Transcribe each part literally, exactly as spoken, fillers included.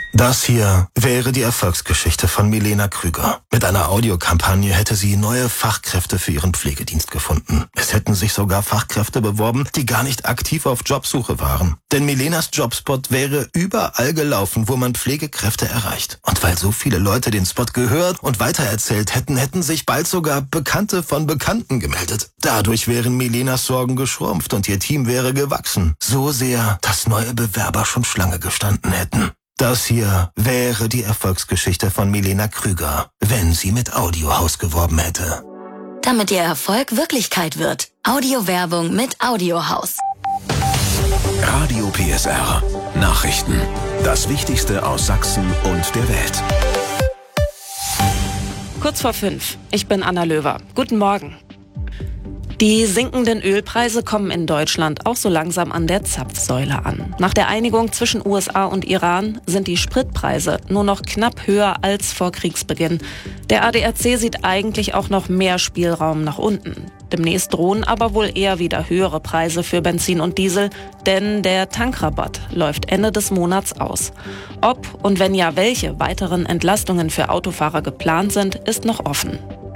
Das hier wäre die Erfolgsgeschichte von Milena Krüger. Mit einer Audiokampagne hätte sie neue Fachkräfte für ihren Pflegedienst gefunden. Es hätten sich sogar Fachkräfte beworben, die gar nicht aktiv auf Jobsuche waren. Denn Milenas Jobspot wäre überall gelaufen, wo man Pflegekräfte erreicht. Und weil so viele Leute den Spot gehört und weitererzählt hätten, hätten sich bald sogar Bekannte von Bekannten gemeldet. Dadurch wären Milenas Sorgen geschrumpft und ihr Team wäre gewachsen. So sehr, dass neue Bewerber schon Schlange gestanden hätten. Das hier wäre die Erfolgsgeschichte von Milena Krüger, wenn sie mit Audiohaus geworben hätte. Damit ihr Erfolg Wirklichkeit wird. Audiowerbung mit Audiohaus. Radio P S R. Nachrichten. Das Wichtigste aus Sachsen und der Welt. Kurz vor fünf. Ich bin Anna Löwer. Guten Morgen. Die sinkenden Ölpreise kommen in Deutschland auch so langsam an der Zapfsäule an. Nach der Einigung zwischen U S A und Iran sind die Spritpreise nur noch knapp höher als vor Kriegsbeginn. Der A D A C sieht eigentlich auch noch mehr Spielraum nach unten. Demnächst drohen aber wohl eher wieder höhere Preise für Benzin und Diesel, denn der Tankrabatt läuft Ende des Monats aus. Ob und wenn ja, welche weiteren Entlastungen für Autofahrer geplant sind, ist noch offen.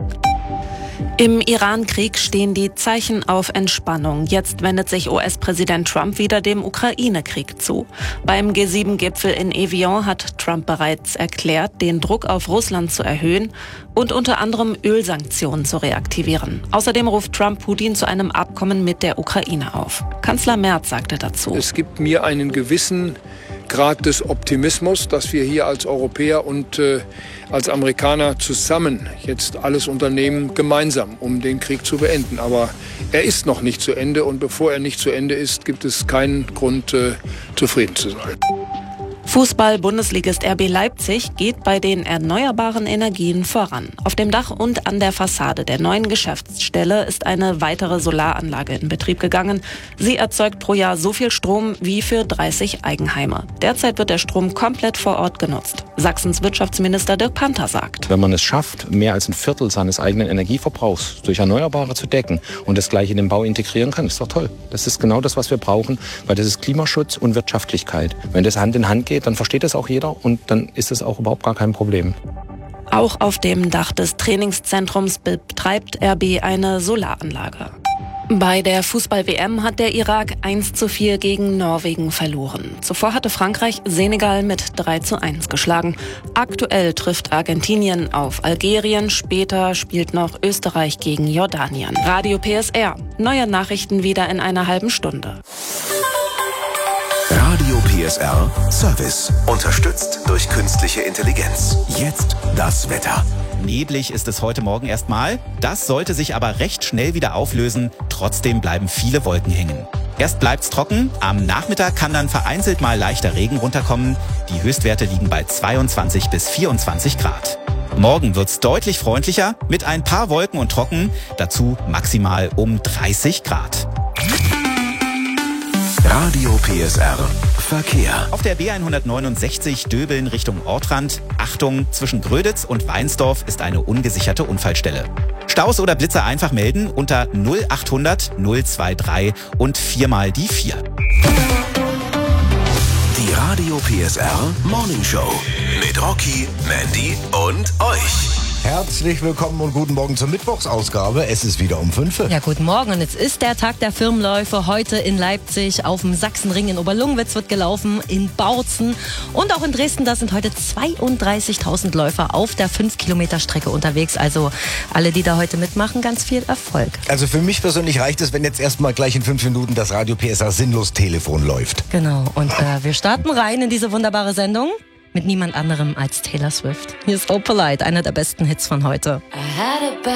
Im Iran-Krieg stehen die Zeichen auf Entspannung. Jetzt wendet sich U S-Präsident Trump wieder dem Ukraine-Krieg zu. Beim G sieben Gipfel in Evian hat Trump bereits erklärt, den Druck auf Russland zu erhöhen und unter anderem Ölsanktionen zu reaktivieren. Außerdem ruft Trump Putin zu einem Abkommen mit der Ukraine auf. Kanzler Merz sagte dazu: Es gibt mir einen gewissen Grad des Optimismus, dass wir hier als Europäer und äh, als Amerikaner zusammen jetzt alles unternehmen, gemeinsam, um den Krieg zu beenden. Aber er ist noch nicht zu Ende und bevor er nicht zu Ende ist, gibt es keinen Grund, äh, zufrieden zu sein. Fußball-Bundesligist R B Leipzig geht bei den erneuerbaren Energien voran. Auf dem Dach und an der Fassade der neuen Geschäftsstelle ist eine weitere Solaranlage in Betrieb gegangen. Sie erzeugt pro Jahr so viel Strom wie für dreißig Eigenheime. Derzeit wird der Strom komplett vor Ort genutzt. Sachsens Wirtschaftsminister Dirk Panther sagt: Wenn man es schafft, mehr als ein Viertel seines eigenen Energieverbrauchs durch Erneuerbare zu decken und das gleich in den Bau integrieren kann, ist doch toll. Das ist genau das, was wir brauchen, weil das ist Klimaschutz und Wirtschaftlichkeit. Wenn das Hand in Hand geht, dann versteht das auch jeder und dann ist es auch überhaupt gar kein Problem. Auch auf dem Dach des Trainingszentrums betreibt R B eine Solaranlage. Bei der Fußball-W M hat der Irak eins zu vier gegen Norwegen verloren. Zuvor hatte Frankreich Senegal mit drei zu eins geschlagen. Aktuell trifft Argentinien auf Algerien. Später spielt noch Österreich gegen Jordanien. Radio P S R. Neue Nachrichten wieder in einer halben Stunde. Radio P S R Service. Unterstützt durch künstliche Intelligenz. Jetzt das Wetter. Neblig ist es heute Morgen erstmal. Das sollte sich aber recht schnell wieder auflösen. Trotzdem bleiben viele Wolken hängen. Erst bleibt's trocken. Am Nachmittag kann dann vereinzelt mal leichter Regen runterkommen. Die Höchstwerte liegen bei zweiundzwanzig bis vierundzwanzig Grad. Morgen wird's deutlich freundlicher mit ein paar Wolken und trocken. Dazu maximal um dreißig Grad. Radio P S R Verkehr. Auf der B hundertneunundsechzig Döbeln Richtung Ortrand. Achtung, zwischen Gröditz und Weinsdorf ist eine ungesicherte Unfallstelle. Staus oder Blitzer einfach melden unter null achthundert null drei drei und viermal die vier. Die Radio P S R Morning Show mit Rocky, Mandy und euch. Herzlich willkommen und guten Morgen zur Mittwochsausgabe. Es ist wieder um fünf. Ja, guten Morgen. Und es ist der Tag der Firmenläufe heute in Leipzig, auf dem Sachsenring in Oberlungwitz wird gelaufen, in Bautzen und auch in Dresden. Da sind heute zweiunddreißigtausend Läufer auf der fünf Kilometer Strecke unterwegs. Also alle, die da heute mitmachen, ganz viel Erfolg. Also für mich persönlich reicht es, wenn jetzt erstmal gleich in fünf Minuten das Radio P S R Sinnlos-Telefon läuft. Genau. Und äh, wir starten rein in diese wunderbare Sendung mit niemand anderem als Taylor Swift. Hier ist Oh Polite, einer der besten Hits von heute.